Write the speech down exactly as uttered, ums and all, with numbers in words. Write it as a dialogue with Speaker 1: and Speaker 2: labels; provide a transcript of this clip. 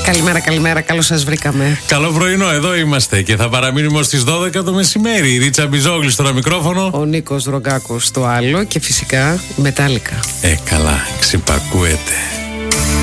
Speaker 1: Καλημέρα, καλημέρα, καλώς σας βρήκαμε.
Speaker 2: Καλό πρωινό, εδώ είμαστε και θα παραμείνουμε ως τις δώδεκα το μεσημέρι. Η Ρίτσα Μπιζόγλη στο μικρόφωνο.
Speaker 1: Ο Νίκος Ρογκάκος στο άλλο και φυσικά Μετάλλικα.
Speaker 2: Ε, καλά, ξυπακούεται.